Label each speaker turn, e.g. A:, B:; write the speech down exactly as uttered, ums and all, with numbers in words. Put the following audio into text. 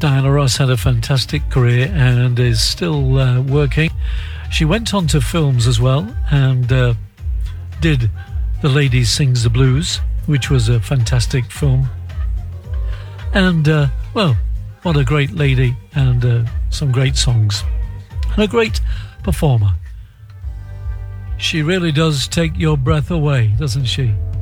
A: Diana Ross had a fantastic career and is still uh, working. She went on to films as well and uh, did The Lady Sings the Blues, which was a fantastic film. And, uh, well, what a great lady, and uh, some great songs. And a great performer. She really does take your breath away, doesn't she?